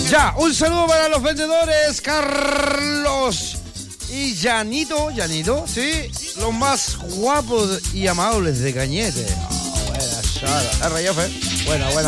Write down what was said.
Ya, un saludo para los vendedores, Carlos y Llanito, sí, los más guapos y amables de Cañete. Buena, Sara. Buena.